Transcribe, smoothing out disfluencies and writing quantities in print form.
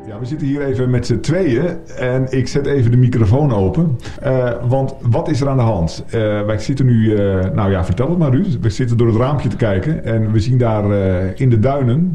Ja, we zitten hier even met z'n tweeën en ik zet even de microfoon open. Want wat is er aan de hand? Wij zitten nu, vertel het maar Ruud. We zitten door het raampje te kijken en we zien daar in de duinen